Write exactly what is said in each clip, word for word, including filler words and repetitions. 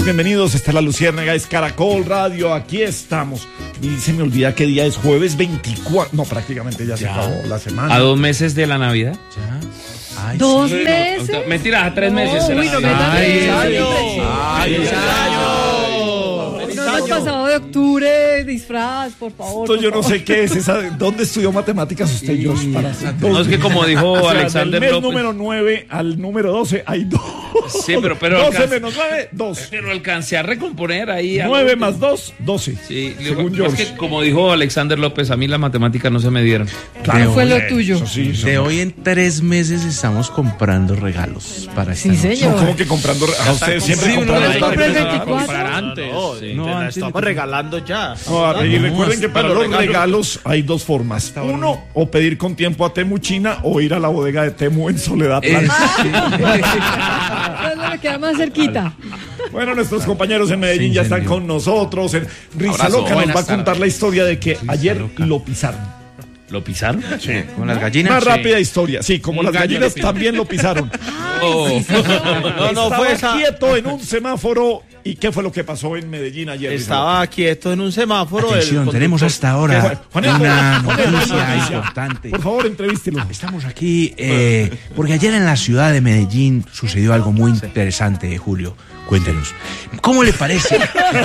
bienvenidos. Esta es La Luciérnaga, es Caracol Radio, aquí estamos. Y se me olvida qué día es, jueves veinticuatro. No, prácticamente ya, ya. se acabó la semana. ¿A dos meses de la Navidad? Ya. Ay, ¿Dos sí. meses? No, mentira, a tres no, meses. Uy, no, ay, ay, ay, ay, no hemos pasado de octubre, disfraz, por favor. Esto por yo favor. no sé qué es esa. ¿Dónde estudió matemáticas usted, sí, Josh? Para no, es que como dijo o sea, Alexander del mes López. número nueve al número doce hay dos. Sí, pero, pero doce alcancé, menos nueve, dos. Pero alcancé a recomponer ahí. nueve más dos, doce. Sí, según yo. Es que como dijo Alexander López, a mí las matemáticas no se me dieron. Claro, fue lo tuyo. Sí, de no. Hoy en tres meses estamos comprando regalos para esta sí, señor. No, ¿cómo que comprando? A ustedes siempre compran antes. No, sí, no antes estamos de... regalando ya. No, y recuerden que para los regalos, regalos hay dos formas. Uno, o pedir con tiempo a Temu China o ir a la bodega de Temu en Soledad. Es lo que queda más cerquita. Bueno, nuestros compañeros en Medellín sí, ya están con nosotros. Rizaloca nos va a contar tardes. La historia de que Rizaloca. Ayer lo pisaron. ¿Lo pisaron? Sí. Como las gallinas. Una sí. rápida historia. Sí, como un las gallinas también lo pisaron. Oh. Ay, sí, sí, no, no, fue esa... quieto en un semáforo. ¿Y qué fue lo que pasó en Medellín ayer? Estaba quieto en un semáforo. Atención, tenemos hasta ahora una noticia importante. Por favor, entrevístelo. Estamos aquí eh, porque ayer en la ciudad de Medellín sucedió algo muy interesante, Julio. Cuéntenos. ¿Cómo le parece?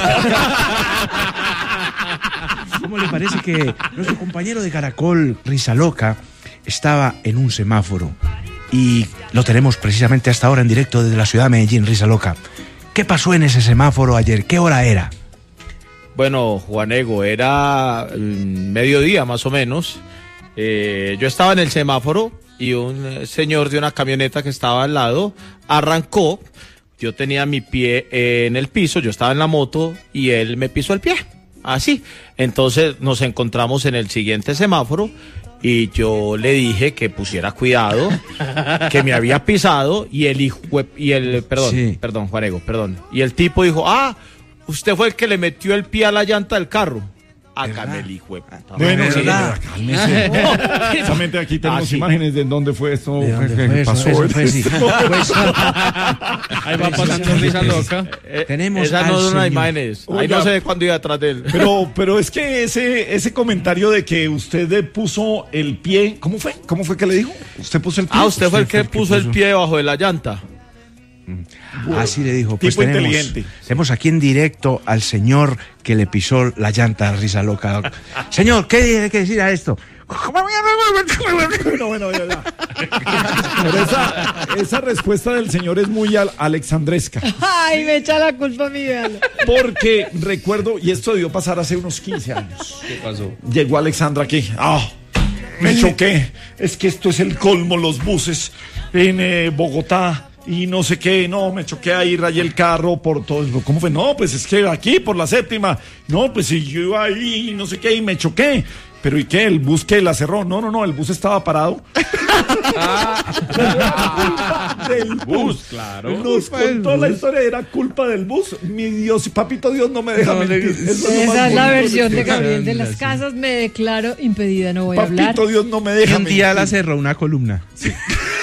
¿Cómo le parece que nuestro compañero de Caracol, Rizaloca, estaba en un semáforo? Y lo tenemos precisamente hasta ahora en directo desde la ciudad de Medellín, Rizaloca. ¿Qué pasó en ese semáforo ayer? ¿Qué hora era? Bueno, Juanego, era mediodía más o menos. Eh, yo estaba en el semáforo y un señor de una camioneta que estaba al lado arrancó. Yo tenía mi pie en el piso, yo estaba en la moto y él me pisó el pie. Así. Entonces nos encontramos en el siguiente semáforo y yo le dije que pusiera cuidado, que me había pisado y el hijo y el perdón, sí. perdón, Juanego, perdón. Y el tipo dijo, "Ah, usted fue el que le metió el pie a la llanta del carro." Hágame el hijo de puta. Bueno, sí, cálmese. Precisamente aquí tenemos ah, sí. imágenes de dónde fue esto. ¿De dónde fue eso? pasó Eso fue, sí. Ahí va pasando Rizaloca. Eh, tenemos Esas no son las imágenes. Ahí Oiga, no sé cuándo iba atrás de él. Pero, pero es que ese, ese comentario de que usted puso el pie, ¿cómo fue? ¿Cómo fue que le dijo? Usted puso el pie. Ah, usted fue el que fue puso el pie debajo de la llanta. Bueno, así le dijo, pues tipo tenemos, inteligente. tenemos aquí en directo al señor que le pisó la llanta a Rizaloca. Señor, ¿qué tiene que decir a esto? Bueno, bueno, ya, ya. Pero esa, esa respuesta del señor es muy al alexandresca. Ay, me echa la culpa a mí, véalo. Porque recuerdo, y esto debió pasar hace unos quince años. ¿Qué pasó? Llegó Alexandra aquí. Ah, me choqué. Es que esto es el colmo, los buses en eh, Bogotá. Y no sé qué, no, me choqué ahí, rayé el carro por todo. ¿Cómo fue? No, pues es que aquí, por la séptima. No, pues si yo iba ahí, no sé qué, y me choqué. Pero ¿y qué? ¿El bus que la cerró? No, no, no, el bus estaba parado. Ah. del bus, claro. Nos contó la historia, era culpa del bus. Mi Dios, papito Dios no me deja no, mentir. Esa es, es la versión de Gabriel de las Casas. Me declaro impedida, no voy papito a hablar. Papito Dios no me deja mentir. Un día mentir. la cerró una columna. Sí.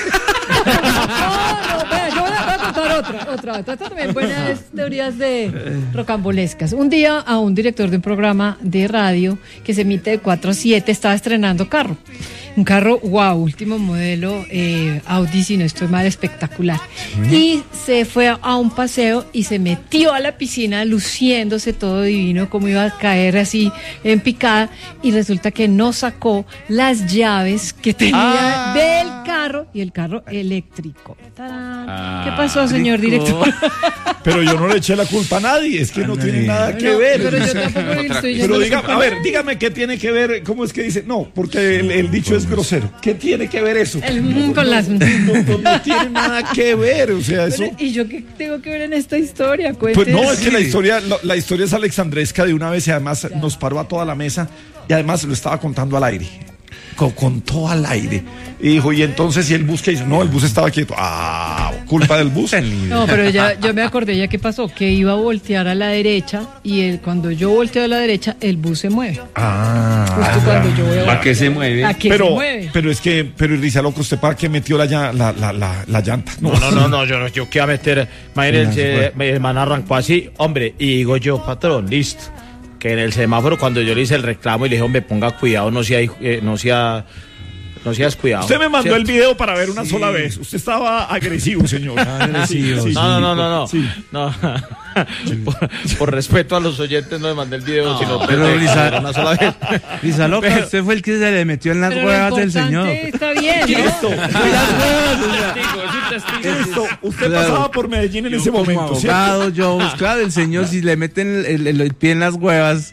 Otra, otra, otra. También buenas teorías de rocambolescas. Un día a un director de un programa de radio que se emite de cuatro a siete estaba estrenando carro. Un carro, wow, último modelo, eh, Audi, si no estoy mal, espectacular. Mm. Y se fue a, a un paseo y se metió a la piscina luciéndose todo divino, como iba a caer así en picada. Y resulta que no sacó las llaves que tenía ah. del carro y el carro eléctrico. Ah, ¿qué pasó, señor director? Pero yo no le eché la culpa a nadie, es que no tiene nada que ver. Pero yo tampoco estoy Pero diga, a ver, dígame qué tiene que ver, ¿cómo es que dice? No, porque el, el dicho es grosero. ¿Qué tiene que ver eso? El, no, con las... no, no, no, no tiene nada que ver, o sea, eso... ¿Y yo qué tengo que ver en esta historia? Cuéntese. Pues no, es que la historia, la, la historia es alexandresca de una vez y además ya. Nos paró a toda la mesa y además lo estaba contando al aire. Contó al aire. Y dijo, y entonces, ¿y el bus qué hizo? No, el bus estaba quieto. Ah, culpa del bus. No, pero ya, yo me acordé ya qué pasó, que iba a voltear a la derecha y el, cuando yo volteo a la derecha, el bus se mueve. Ah. Justo cuando yo voy a ¿Para qué se mueve? ¿A qué pero, se mueve? pero es que, pero Risa Loca, ¿usted para qué metió la, ya- la, la, la, la llanta? No, no, no, no, yo no, yo qué iba a meter, imagínense, mi hermana arrancó así, hombre, y digo yo, patrón, listo, que en el semáforo cuando yo le hice el reclamo y le dije, hombre, ponga cuidado, no sea, eh, no sea, no seas cuidado. Usted me mandó ¿cierto? el video para ver una sola vez. Usted estaba agresivo, señor. Agresivo, sí. No, no, no, no, no, Sí. no. por, por respeto a los oyentes no le mandé el video, sino pero de- Risa- de una sola vez. Risa Loca, Pero- usted fue el que se le metió en las Pero lo huevas del importante señor. está bien, ¿no? Esto, Fue las huevas, o sea, Testigo, es un testigo. esto. Usted Claro. pasaba por Medellín en yo ese como momento, ¿cierto? abogado, yo buscaba del señor si le meten el, el- el pie en las huevas.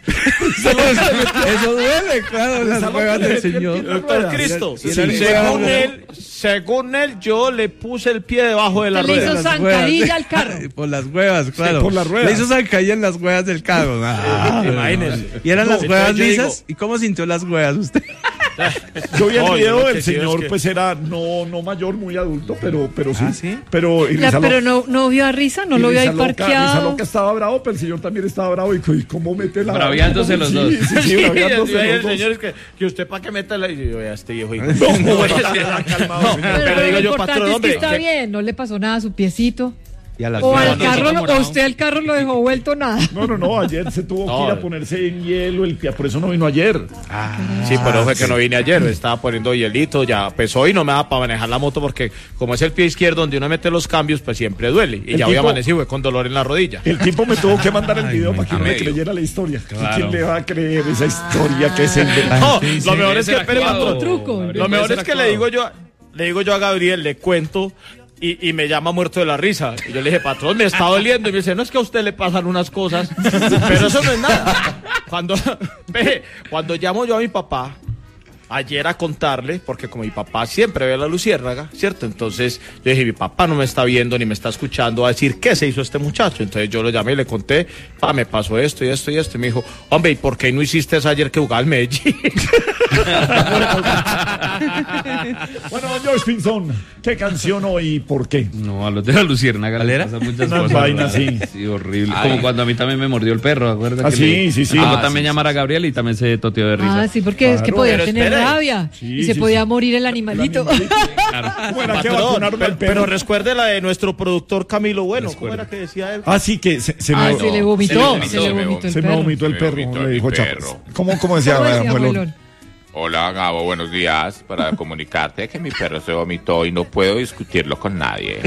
Eso duele, claro, las Risa Loca huevas le del metió el señor. pie en las Doctor ruedas. Cristo, Sí, según sí. él, según él, yo le puse el pie debajo de la Le hizo rueda. Las zancadilla huevas. al carro. Por las huevas, claro. por las ruedas. Le hizo zancadilla en las huevas del carro. Ah, imagínese. ¿Y eran No, las huevas entonces yo lisas? ¿Y cómo sintió las huevas usted? Yo vi el No, yo video lo del que sí señor, es que- pues era no, no mayor, muy adulto, pero, pero sí. Ah, ¿sí? Pero, y La- Risa pero Loca- no, no vio a Risa, no y lo vio ahí Risa Loca- Risa parqueado. Loca estaba bravo, pero el señor también estaba bravo. Y, y ¿cómo mete la... Braviándose cómo- los sí, dos. Sí, sí, Sí, braviándose y ahí los el dos. señor es que, que usted para qué meta la... Y yo, ya este viejo. hijo. No, ya, calmado, señor. Pero, Pero lo digo yo, importante patrón, es hombre, que está que- bien, no le pasó nada a su piecito. Y a las O huevas. al no, carro, no, lo- no, no. o usted el carro lo dejó vuelto nada. No, no, no, ayer se tuvo que ir No. a ponerse en hielo el pie, por eso no vino ayer. Sí, pero fue que no vine ayer, me estaba poniendo hielito, ya pesó y no me da para manejar la moto porque como es el pie izquierdo donde uno mete los cambios, pues siempre duele. Y El ya hoy tipo- amanecí, fue con dolor en la rodilla. El tipo me tuvo que mandar el Ay, video my para que uno le God. creyera la historia. ¿Y Claro. ¿Quién le va a creer esa historia que se inventó? No, sí, sí. lo mejor es que, Debe ser espere, actuado, patrón. truco. Gabriel, Lo mejor debe es ser que le actuado. digo yo, le digo yo a Gabriel, le cuento y, y me llama muerto de la risa. Y yo le dije, patrón, me está doliendo. Y me dice, no es que a usted le pasan unas cosas, pero eso no es nada. Cuando, ve, cuando llamo yo a mi papá, ayer a contarle, porque como mi papá siempre ve a la luciérnaga, ¿cierto? Entonces yo dije, mi papá no me está viendo ni me está escuchando a decir qué se hizo este muchacho. Entonces yo lo llamé y le conté, pa, me pasó esto y esto y esto. Y me dijo, hombre, ¿y por qué no hiciste eso ayer que jugaba al Medellín? Bueno, don George Pinzón, ¿qué canción hoy y por qué? No, a los de la luciérnaga le pasan muchas Unas cosas. vainas, raras. sí. horrible. Como cuando a mí también me mordió el perro, ¿acuerdas? Ah, que sí, le- sí, sí. Tocó Ah, también llamar a Gabriel y también se toteó de risa. Ah, sí, porque es que Claro. podía Pero tener espere. rabia Sí, y se sí, podía sí. morir el animalito. Bueno, hay que Patrón, vacunarlo al pero, perro. pero recuerde la de nuestro productor Camilo Bueno. ¿Cómo era que decía él? Ah, sí, que se, se Ah, me, se le vomitó, se le vomitó, se le se me vomitó el se me perro. vomitó el Se perro, me vomitó le mi dijo perro. Chapas. ¿Cómo, cómo decía, ¿Cómo decía, abuelón? abuelón? Hola Gabo, buenos días. Para comunicarte que mi perro se vomitó y no puedo discutirlo con nadie.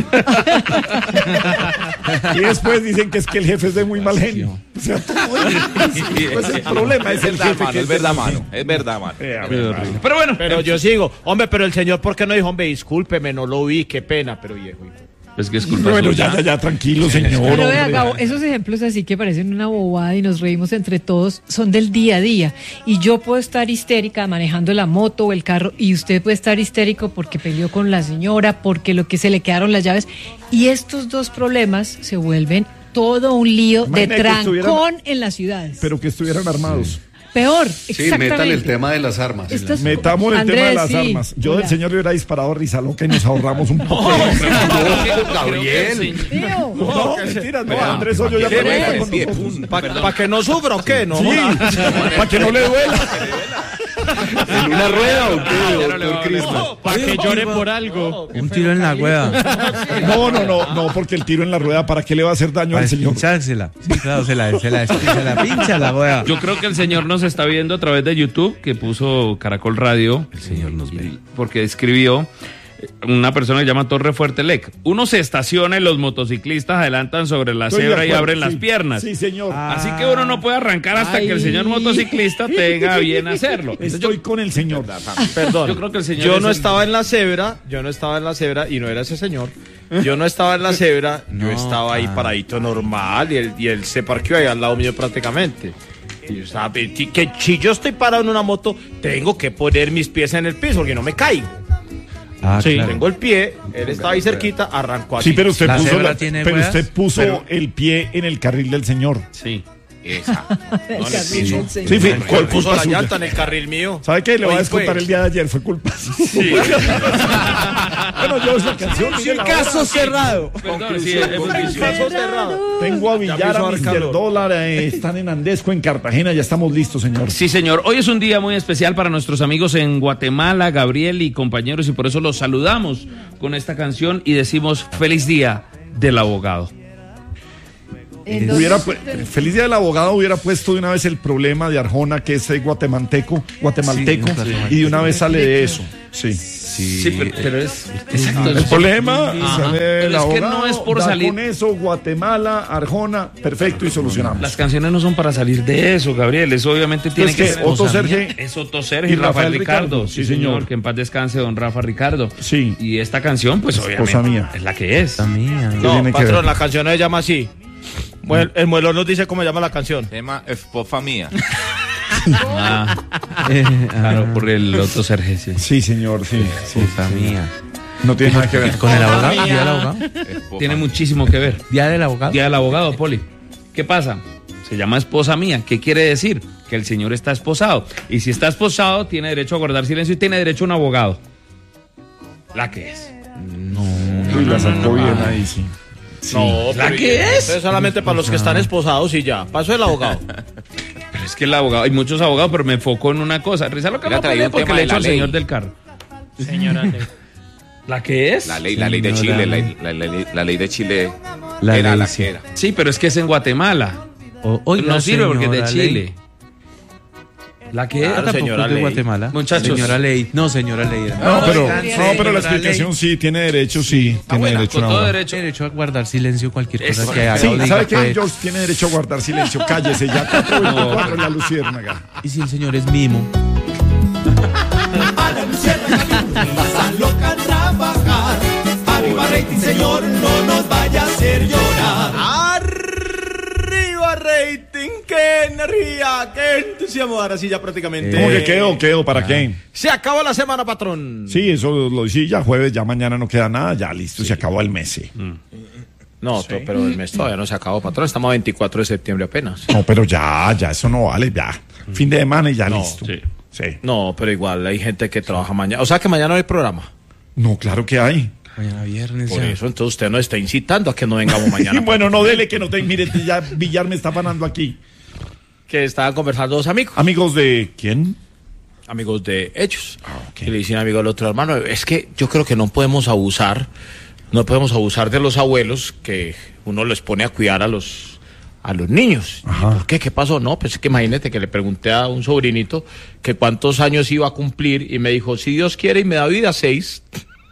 Y después dicen que es que el jefe es de muy mal genio. O sea, todo pues el problema es el jefe que es verdad, mano. Es verdad, mano. Eh, a ver, Pero bueno, Pero yo sigo, hombre, pero el señor, ¿por qué no dijo, hombre, discúlpeme, no lo vi, qué pena, pero viejo? hijo. es que es culpa Bueno, suya. ya, ya, ya, tranquilo, señor. Pero vea, hombre. Gabo, esos ejemplos así que parecen una bobada y nos reímos entre todos son del día a día. Y yo puedo estar histérica manejando la moto o el carro y usted puede estar histérico porque peleó con la señora, porque lo que se le quedaron las llaves. Y estos dos problemas se vuelven todo un lío de Imagina que estuvieran- trancón en las ciudades. Pero que estuvieran armados. Peor, Sí, exactamente. metan el tema de las armas. Esto es- Metamos el Andrés, tema de las sí. armas. Yo del Hola. señor le hubiera disparado a Risa Loca y nos ahorramos un poco. Gabriel. Tío. No, mentira, no, Andrés Hoyo ya ¿Qué cuenta le con pie, nosotros. pum. ¿Para que no sufra o qué? No, Sí, para que no le duela. ¿En una rueda o qué, Ya no le va a doctor Cristo? para que llore por algo. Un tiro en la hueva. No, no, no, no, porque el tiro en la rueda, ¿para qué le va a hacer daño Para al señor? pinchársela. Sí, claro, se la, se la, se la pincha la hueva. Yo creo que el señor nos está viendo a través de YouTube, que puso Caracol Radio. El señor nos ve. Porque escribió una persona que se llama Torre Fuerte Lec. Uno se estaciona y los motociclistas adelantan sobre la Estoy de cebra y acuerdo, abren sí. las piernas. Sí, señor. Así que uno no puede arrancar hasta Ay. que el señor motociclista tenga bien hacerlo. Entonces, Estoy con el señor. Perdón. Yo creo que el señor Yo es no el- estaba en la cebra, yo no estaba en la cebra y no era ese señor. Yo no estaba en la cebra, yo No, estaba ahí ah. paradito normal y él, y él se parqueó ahí al lado mío prácticamente. Y yo estaba, que si yo estoy parado en una moto, tengo que poner mis pies en el piso porque no me caigo. Ah, Sí, claro. tengo el pie, él estaba ahí cerquita, arrancó así. Sí, pero usted ¿La puso, cebra la- tiene pero ruedas? usted puso Pero- el pie en el carril del señor. Sí. Esa. No, en el piso. Sí, fue ¿Cuál culpa puso la suya. llanta en el carril mío? ¿Sabe qué? Le voy a Hoy descontar fue. el día de ayer, fue culpa suya. Bueno, yo esa canción. mire la Caso hora. cerrado. Perdón, sí, hemos dicho. Caso cerrado. Tengo a Ya Villar, me hizo a dar mister calor. Dólar, eh, están en Andesco, en Cartagena, ya estamos listos, señor. Sí, señor. Hoy es un día muy especial para nuestros amigos en Guatemala, Gabriel y compañeros, y por eso los saludamos con esta canción y decimos feliz día del abogado. Entonces, Hubiera pu- Feliz Día del Abogado hubiera puesto de una vez el problema de Arjona, que es eh, guatemalteco, guatemalteco, Sí, sí. y de una vez sale de eso. Sí. Sí, pero, pero es exacto. El problema Ajá. sale Pero el es que abogado, no es por da salir. con eso, Guatemala, Arjona, perfecto, y solucionamos. Las canciones no son para salir de eso, Gabriel. Eso obviamente tiene Es que que ser. Otto Esposa Serge mía. Es Otto Serge y y Rafael Rafael Ricardo. Ricardo. Sí, Sí, señor. señor. Que en paz descanse don Rafa Ricardo. Sí. Y esta canción, pues Esposa obviamente mía. es la que es. mía. No, tiene que patrón, ver? la canción no se llama así. Muel- el muelón nos dice cómo llama la canción. Se llama Esposa Mía. Ah, claro, por el Otto Serge, sí. Sí, señor, sí. sí. Puta mía. No tiene nada que ver. ¿Con el abogado? ¿Día del abogado? Esposa Tiene Mía. muchísimo que ver. ¿Día del abogado? Día del abogado, Poli. ¿Qué pasa? Se llama esposa mía. ¿Qué quiere decir? Que el señor está esposado. Y si está esposado, tiene derecho a guardar silencio y tiene derecho a un abogado. La que es. Uy, la sacó bien ahí, sí. No, ¿La pero que ¿y- es? Es solamente para los que están esposados y ya. Paso el abogado. Pero es que el abogado, hay muchos abogados, pero me enfoco en una cosa. Risa lo que Mira, me traía pone un porque tema le de echo la al ley. señor del carro. Señora. ¿La que es? La ley, la ley de Señora. Chile, la, la- la- la ley de Chile La era ley, la sí. que era. Sí, pero es que es en Guatemala. O- oiga, no sirve porque es de señora Ley. Chile. ¿La que Claro, es? Tampoco señora es de Ley. Guatemala. Muchachos. Señora Ley. No, señora Ley. No, pero, Oigan, no, pero señora la explicación Ley. sí, tiene derecho, sí, tiene buena, derecho con a todo una- derecho. Derecho a guardar silencio cualquier cosa Eso. que haga Sí, o diga, ¿sabe qué? pues. George tiene derecho a guardar silencio. Cállese, ya cuatro veinticuatro en la luciérnaga. ¿Y si el señor es mimo? A la luciérnaga está loca a trabajar. Arriba rating, señor, no nos vaya a hacer llorar. Arriba rating, qué energía, qué entusiasmo. Ahora sí ya prácticamente. ¿Cómo que quedó? ¿Quedó? ¿Para qué? Se acabó la semana, patrón. Sí, eso lo sí, ya jueves, ya mañana no queda nada, ya listo, se acabó el mes. sí. No, to- pero el mes todavía no se acabó, patrón. Estamos a veinticuatro de septiembre apenas. No, pero ya, ya, eso no vale, ya. Fin de semana y ya No, listo. sí. Sí. No, pero igual hay gente que trabaja mañana. O sea que mañana no hay programa. No, claro que hay. Mañana viernes. Por ya. eso, entonces usted nos está incitando a que no vengamos Y mañana. bueno, no dele que no te mire, ya Villar me está panando aquí. Que estaban conversando dos amigos. Amigos de quién? Amigos de ellos. Ah, ok. Que le dicen amigo al otro hermano. Es que yo creo que no podemos abusar. No podemos abusar de los abuelos que uno les pone a cuidar a los a los niños. Ajá. ¿Por qué? ¿Qué pasó? No, pues es que imagínate que le pregunté a un sobrinito que cuántos años iba a cumplir y me dijo, si Dios quiere y me da vida, seis.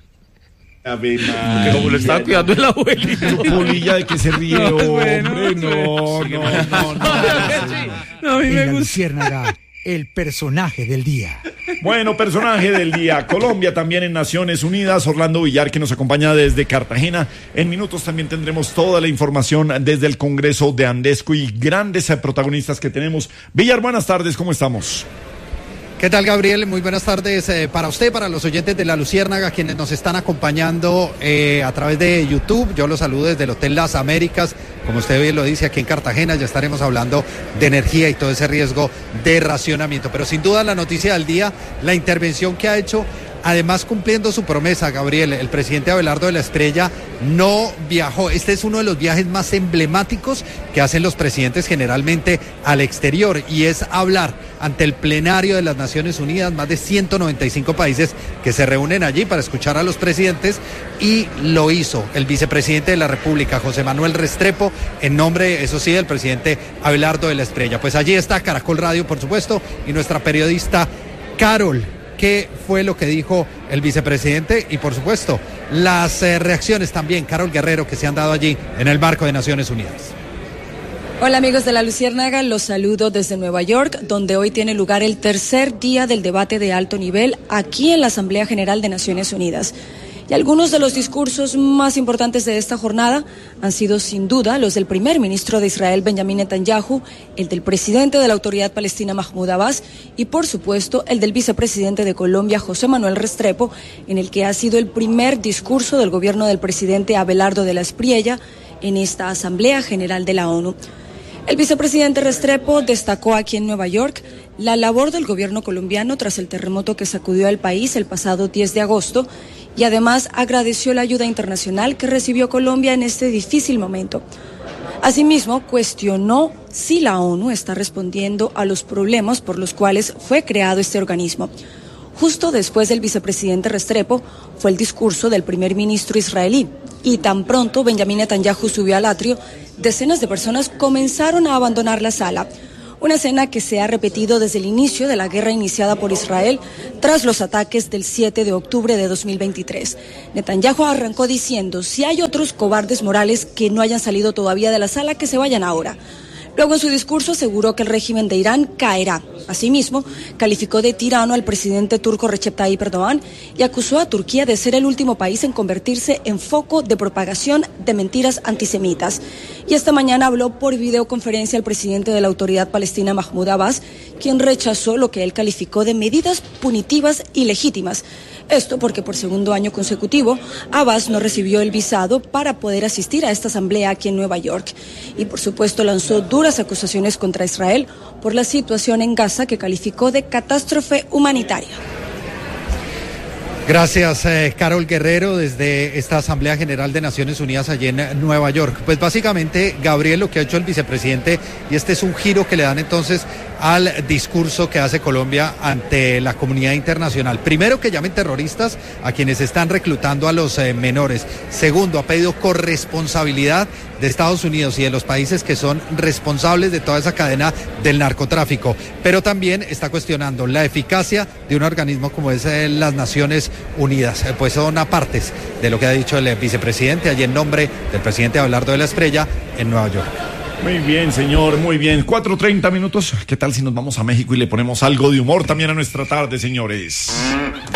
Que como le estaba cuidando el abuelito. Polilla, ¿de que se ríe, hombre? No, no, no, no. En la Luciérnaga, el personaje del día. Bueno, personaje del día. Colombia también en Naciones Unidas. Orlando Villar, que nos acompaña desde Cartagena. En minutos también tendremos toda la información desde el Congreso de Andesco y grandes eh, protagonistas que tenemos. Villar, buenas tardes, ¿cómo estamos? ¿Qué tal, Gabriel? Muy buenas tardes eh, para usted, para los oyentes de La Luciérnaga, quienes nos están acompañando eh, a través de YouTube. Yo los saludo desde el Hotel Las Américas. Como usted bien lo dice, aquí en Cartagena ya estaremos hablando de energía y todo ese riesgo de racionamiento. Pero sin duda la noticia del día, la intervención que ha hecho, además cumpliendo su promesa, Gabriel, el presidente Abelardo de la Estrella no viajó. Este es uno de los viajes más emblemáticos que hacen los presidentes generalmente al exterior, y es hablar ante el plenario de las Naciones Unidas, más de ciento noventa y cinco países que se reúnen allí para escuchar a los presidentes, y lo hizo el vicepresidente de la República, José Manuel Restrepo, en nombre, eso sí, del presidente Abelardo de la Estrella. Pues allí está Caracol Radio, por supuesto, y nuestra periodista Carol. ¿Qué fue lo que dijo el vicepresidente? Y por supuesto, las eh, reacciones también, Carol Guerrero, que se han dado allí en el marco de Naciones Unidas. Hola amigos de La Luciérnaga, los saludo desde Nueva York, donde hoy tiene lugar el tercer día del debate de alto nivel aquí en la Asamblea General de Naciones Unidas. Y algunos de los discursos más importantes de esta jornada han sido sin duda los del primer ministro de Israel, Benjamín Netanyahu, el del presidente de la Autoridad Palestina, Mahmoud Abbas, y por supuesto el del vicepresidente de Colombia, José Manuel Restrepo, en el que ha sido el primer discurso del gobierno del presidente Abelardo de la Espriella en esta Asamblea General de la ONU. El vicepresidente Restrepo destacó aquí en Nueva York la labor del gobierno colombiano tras el terremoto que sacudió al país el pasado diez de agosto y además agradeció la ayuda internacional que recibió Colombia en este difícil momento. Asimismo, cuestionó si la ONU está respondiendo a los problemas por los cuales fue creado este organismo. Justo después del vicepresidente Restrepo fue el discurso del primer ministro israelí y tan pronto Benjamín Netanyahu subió al atrio, decenas de personas comenzaron a abandonar la sala. Una escena que se ha repetido desde el inicio de la guerra iniciada por Israel tras los ataques del siete de octubre de dos mil veintitrés. Netanyahu arrancó diciendo, si hay otros cobardes morales que no hayan salido todavía de la sala, que se vayan ahora. Luego en su discurso aseguró que el régimen de Irán caerá. Asimismo, calificó de tirano al presidente turco Recep Tayyip Erdogan y acusó a Turquía de ser el último país en convertirse en foco de propagación de mentiras antisemitas. Y esta mañana habló por videoconferencia el presidente de la Autoridad Palestina, Mahmoud Abbas, quien rechazó lo que él calificó de medidas punitivas ilegítimas. Esto porque por segundo año consecutivo, Abbas no recibió el visado para poder asistir a esta asamblea aquí en Nueva York. Y por supuesto lanzó duras acusaciones contra Israel por la situación en Gaza que calificó de catástrofe humanitaria. Gracias, eh, Carol Guerrero, desde esta Asamblea General de Naciones Unidas allí en Nueva York. Pues básicamente, Gabriel, lo que ha hecho el vicepresidente, y este es un giro que le dan entonces al discurso que hace Colombia ante la comunidad internacional. Primero, que llamen terroristas a quienes están reclutando a los eh, menores. Segundo, ha pedido corresponsabilidad de Estados Unidos y de los países que son responsables de toda esa cadena del narcotráfico. Pero también está cuestionando la eficacia de un organismo como es eh, las Naciones Unidas. Eh, pues son apartes de lo que ha dicho el eh, vicepresidente allí en nombre del presidente Abelardo de la Espriella en Nueva York. Muy bien, señor, muy bien. cuatro treinta minutos. ¿Qué tal si nos vamos a México y le ponemos algo de humor también a nuestra tarde, señores?